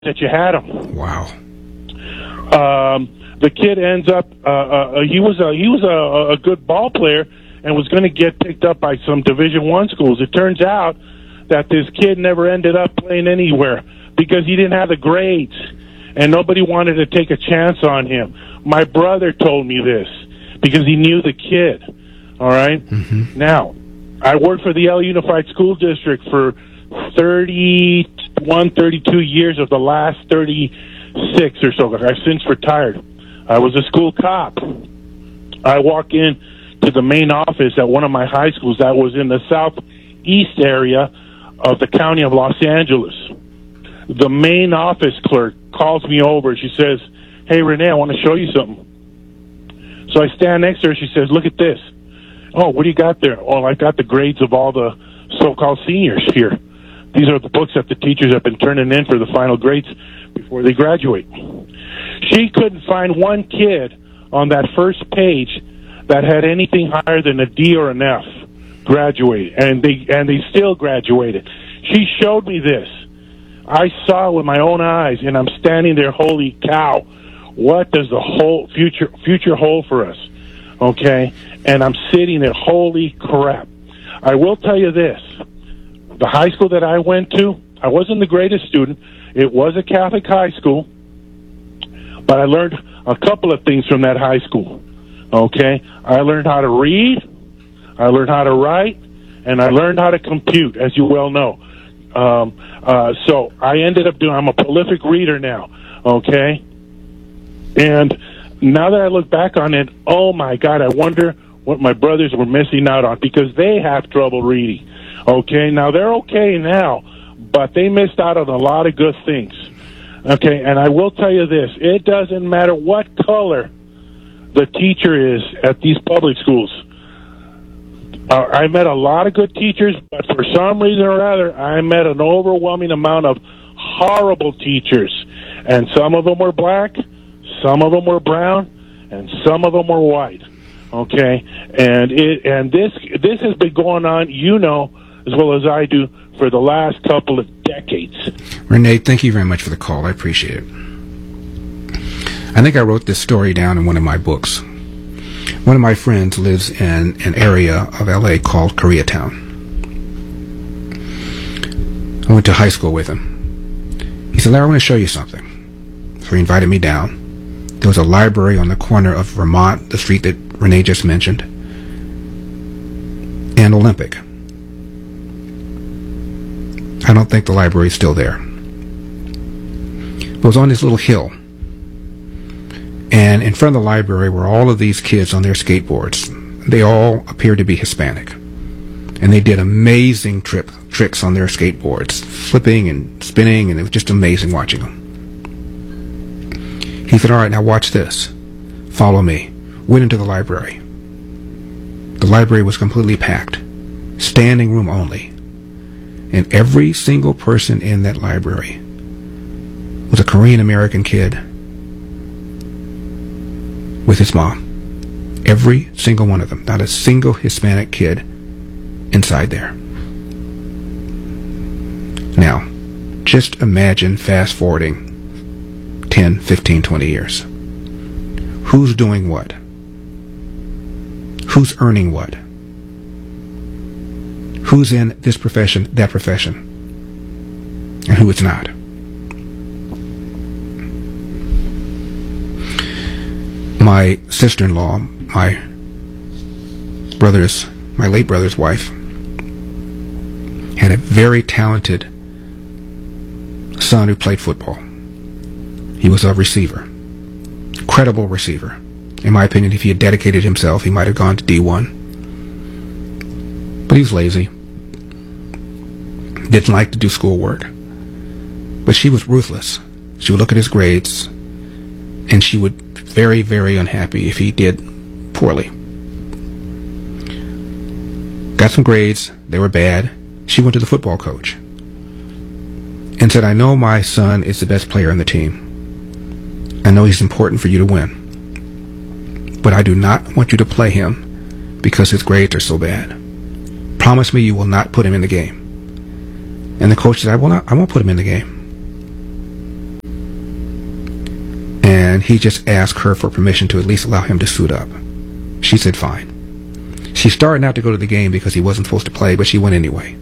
that you had him. Wow. The kid ends up. He was a good ball player and was going to get picked up by some Division I schools. It turns out that this kid never ended up playing anywhere because he didn't have the grades, and nobody wanted to take a chance on him. My brother told me this because he knew the kid. All right? Mm-hmm. Now, I worked for the LA Unified School District for 32 years of the last 36 or so. I've since retired. I was a school cop. I walk in to the main office at one of my high schools that was in the southeast area of the county of Los Angeles. The main office clerk calls me over. She says, "Hey, Renee, I want to show you something." So I stand next to her. She says, "Look at this." "Oh, what do you got there?" "Oh, I got the grades of all the so-called seniors here. These are the books that the teachers have been turning in for the final grades before they graduate." She couldn't find one kid on that first page that had anything higher than a D or an F graduate, and they still graduated. She showed me this. I saw it with my own eyes, and I'm standing there, holy cow, what does the whole future hold for us? Okay? And I'm sitting there, holy crap. I will tell you this. The high school that I went to, I wasn't the greatest student. It was a Catholic high school, but I learned a couple of things from that high school. Okay? I learned how to read, I learned how to write, and I learned how to compute, as you well know. So I ended up I'm a prolific reader now, okay? And now that I look back on it, oh my God, I wonder what my brothers were missing out on because they have trouble reading, okay? Now they're okay now, but they missed out on a lot of good things, okay? And I will tell you this, it doesn't matter what color the teacher is at these public schools. I met a lot of good teachers, but for some reason or other, I met an overwhelming amount of horrible teachers. And some of them were black, some of them were brown, and some of them were white. Okay? And this has been going on, you know, as well as I do, for the last couple of decades. Renee, thank you very much for the call. I appreciate it. I think I wrote this story down in one of my books. One of my friends lives in an area of LA called Koreatown. I went to high school with him. He said, "Larry, I want to show you something." So he invited me down. There was a library on the corner of Vermont, the street that Renee just mentioned, and Olympic. I don't think the library is still there. It was on this little hill. And in front of the library were all of these kids on their skateboards. They all appeared to be Hispanic. And they did amazing tricks on their skateboards, flipping and spinning, and it was just amazing watching them. He said, "All right, now watch this. Follow me." Went into the library. The library was completely packed. Standing room only. And every single person in that library was a Korean American kid with his mom. Every single one of them. Not a single Hispanic kid inside there. Now, just imagine fast forwarding 10, 15, 20 years. Who's doing what? Who's earning what? Who's in this profession, that profession? And who is not? My sister-in-law, my late brother's wife, had a very talented son who played football. He was a receiver, incredible receiver. In my opinion, if he had dedicated himself, he might have gone to D1. But he was lazy, didn't like to do schoolwork. But she was ruthless. She would look at his grades, and she would be very, very unhappy if he did poorly. Got some grades, they were bad. She went to the football coach and said, "I know my son is the best player on the team. I know he's important for you to win. But I do not want you to play him because his grades are so bad. Promise me you will not put him in the game." And the coach said, I won't put him in the game. and he just asked her for permission to at least allow him to suit up. She said fine. She started not to go to the game because he wasn't supposed to play, but she went anyway.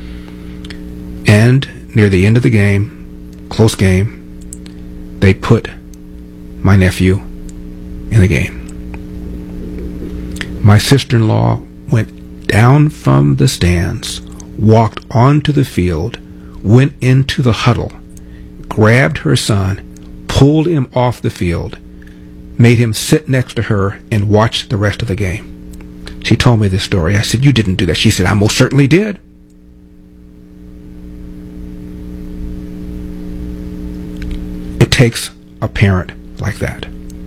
And near the end of the game, close game, they put my nephew in the game. My sister-in-law went down from the stands, walked onto the field, went into the huddle, grabbed her son, pulled him off the field, made him sit next to her, and watch the rest of the game. She told me this story. I said, "You didn't do that." She said, "I most certainly did." It takes a parent like that.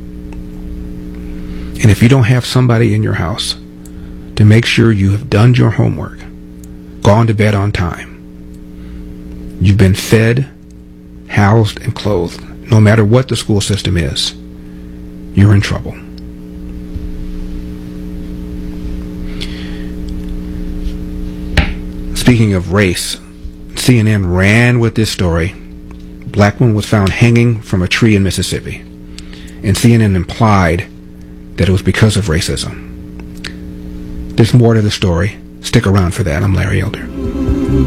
And if you don't have somebody in your house to make sure you have done your homework, gone to bed on time, you've been fed, housed, and clothed, no matter what the school system is, you're in trouble. Speaking of race, CNN ran with this story. Black woman was found hanging from a tree in Mississippi, and CNN implied that it was because of racism. There's more to the story. Stick around for that. I'm Larry Elder.